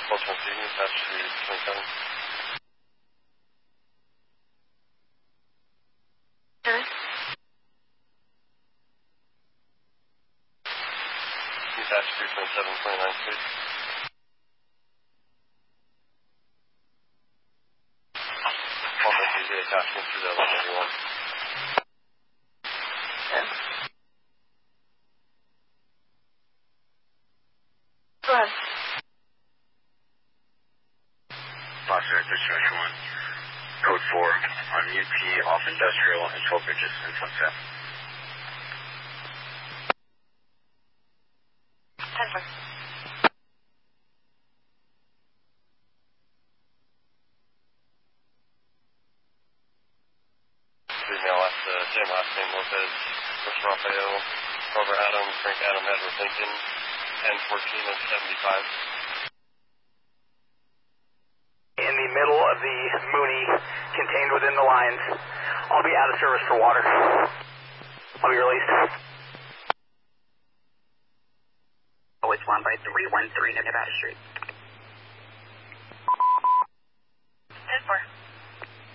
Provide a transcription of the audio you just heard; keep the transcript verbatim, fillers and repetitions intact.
Plus one two, Dispatch three twenty-seven. Okay. Dispatch three twenty-seven, twenty-nine, please. One of the attachments to the one eighty-one. Okay. Go ahead. Foster Dispatch one, Code four, on U P off Industrial and twelve bridges in Sunset. ten four. Email at the same last name, Lopez, Bush Rafael, Robert Adam, Frank Adam, Edward Lincoln, ten fourteen and seventy-five. In the middle of the Mooney, contained within the lines. I'll be out of service for water. I'll be released. Oh, it's one by three one three Nevada Street.